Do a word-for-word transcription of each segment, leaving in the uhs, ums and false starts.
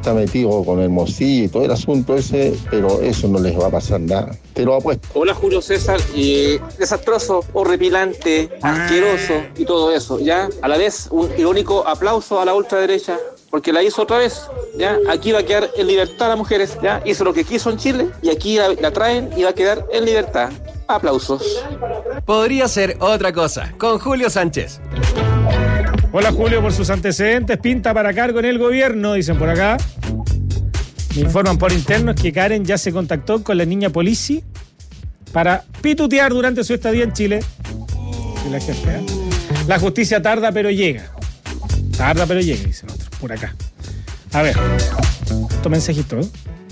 está metido con Hermosillo y todo el asunto ese, pero eso no les va a pasar nada. Te lo apuesto. Hola Julio César, y desastroso, horripilante, asqueroso y todo eso, ¿ya? A la vez, un irónico aplauso a la ultraderecha, porque la hizo otra vez, ¿ya? Aquí va a quedar en libertad las mujeres, ¿ya? Hizo lo que quiso en Chile y aquí la, la traen y va a quedar en libertad. Aplausos. Podría ser otra cosa, con Julio Sánchez. Hola Julio, por sus antecedentes, pinta para cargo en el gobierno, dicen por acá. Me informan por internos que Karen ya se contactó con la niña Polisi para pitutear durante su estadía en Chile. Y la, jefe, ¿eh? La justicia tarda pero llega. Tarda pero llega, dicen otros, por acá. A ver, estos mensajitos.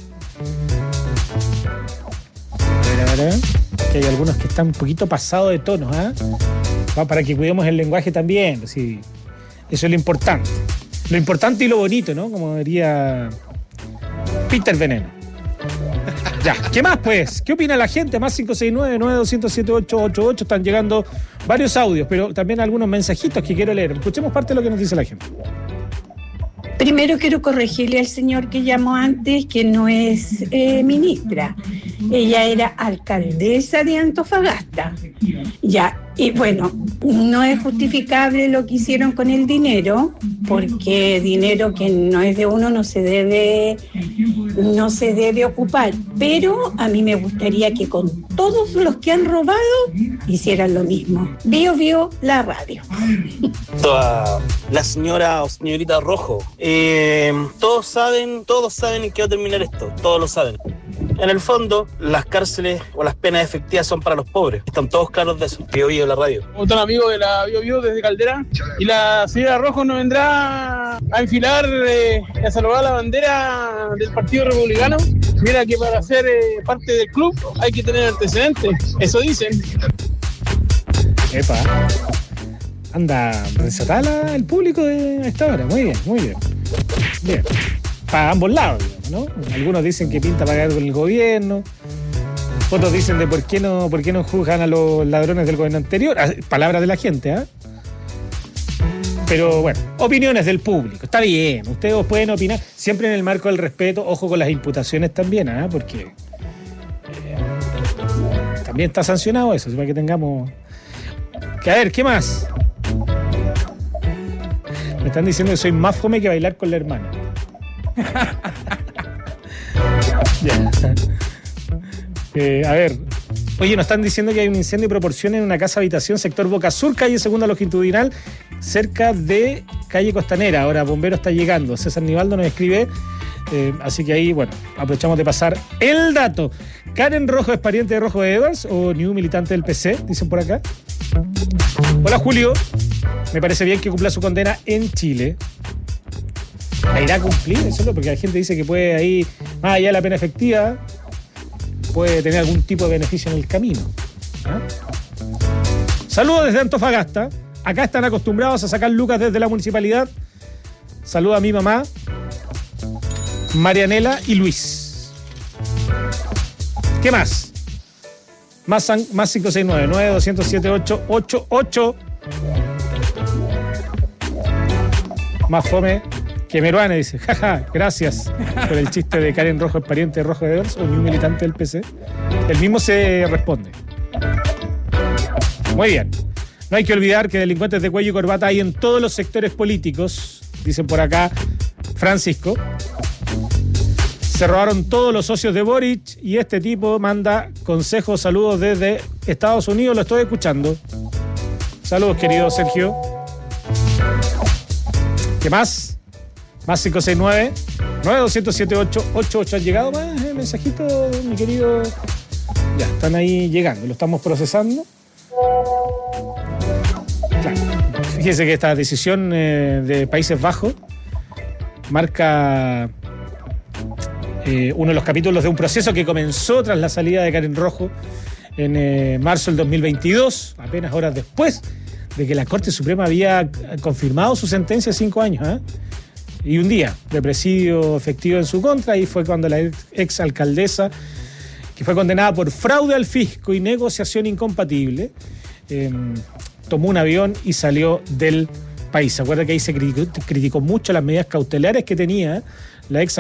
A ver, a ver, que hay algunos que están un poquito pasados de tono, ¿eh? Va, para que cuidemos el lenguaje también, sí. Eso es lo importante. Lo importante y lo bonito, ¿no? Como diría Peter Veneno. Ya, ¿qué más pues? ¿Qué opina la gente? Más cinco seis nueve, nueve dos cero siete, ocho ocho ocho. Están llegando varios audios, pero también algunos mensajitos que quiero leer. Escuchemos parte de lo que nos dice la gente. Primero quiero corregirle al señor que llamó antes que no es eh, ministra. Ella era alcaldesa de Antofagasta. Ya, y bueno, no es justificable lo que hicieron con el dinero, porque dinero que no es de uno no se debe, no se debe ocupar. Pero a mí me gustaría que con todos los que han robado hicieran lo mismo. Vio, vio la radio. A la señora o señorita Rojo, eh, todos saben, todos saben en qué va a terminar esto, todos lo saben. En el fondo, las cárceles o las penas efectivas son para los pobres. Están todos claros de eso. Que oye la radio. Un amigo de la Bio Bio desde Caldera. Y la señora Rojo nos vendrá a enfilar, eh, a salvar la bandera del Partido Republicano. Mira que para ser eh, parte del club hay que tener antecedentes. Eso dicen. Epa. Anda, desatada el público de esta hora. Muy bien, muy bien. Bien. Para ambos lados, digamos, ¿no? Algunos dicen que pinta para caer con el gobierno. Otros dicen de por qué no, por qué no juzgan a los ladrones del gobierno anterior. Palabras de la gente, ¿ah? ¿eh? Pero bueno, opiniones del público. Está bien, ustedes pueden opinar siempre en el marco del respeto. Ojo con las imputaciones también, ¿ah? ¿eh? Porque eh, también está sancionado eso, para que tengamos... Que a ver, ¿qué más? Me están diciendo que soy más fome que bailar con la hermana. Yeah. eh, a ver, oye, nos están diciendo que hay un incendio de proporción en una casa habitación, sector Boca Sur, calle Segunda Longitudinal, cerca de calle Costanera. Ahora, bombero está llegando. César Nivaldo nos escribe, eh, así que ahí, bueno, aprovechamos de pasar el dato. ¿Karen Rojo es pariente de Rojo Edwards o new militante del P C? Dicen por acá. Hola Julio, me parece bien que cumpla su condena en Chile. ¿La irá a cumplir? Eso es lo porque la gente dice que puede ahí, más allá de la pena efectiva, puede tener algún tipo de beneficio en el camino. ¿Ah? Saludos desde Antofagasta. Acá están acostumbrados a sacar lucas desde la municipalidad. Saludos a mi mamá, Marianela y Luis. ¿Qué más? Más, más cinco seis nueve, nueve dos cero siete, ocho ocho ocho. Más fome que Meruane, dice, jaja, gracias por el chiste de Karen Rojo, el pariente de Rojo de Edwards o un militante del P C. El mismo se responde. Muy bien. No hay que olvidar que delincuentes de cuello y corbata hay en todos los sectores políticos, dicen por acá Francisco. Se robaron todos los socios de Boric y este tipo manda consejos, saludos desde Estados Unidos, lo estoy escuchando. Saludos, querido Sergio. ¿Qué más? Más cinco seis nueve, nueve dos cero siete, ocho ocho ocho. ¿Han llegado más eh, mensajitos, mi querido? Ya, están ahí llegando, lo estamos procesando. Claro. Fíjese que esta decisión eh, de Países Bajos marca eh, uno de los capítulos de un proceso que comenzó tras la salida de Karen Rojo en eh, marzo del dos mil veintidós, apenas horas después de que la Corte Suprema había confirmado su sentencia de cinco años, ¿eh? Y un día de presidio efectivo en su contra, y fue cuando la ex alcaldesa, que fue condenada por fraude al fisco y negociación incompatible, eh, tomó un avión y salió del país. ¿Se acuerda que ahí se criticó, criticó mucho las medidas cautelares que tenía la ex